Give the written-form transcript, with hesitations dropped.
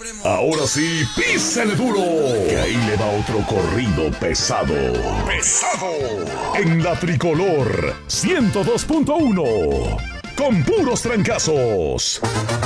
Ahora sí, písele duro, que ahí le va otro corrido pesado. En la Tricolor 102.1, con puros trancazos.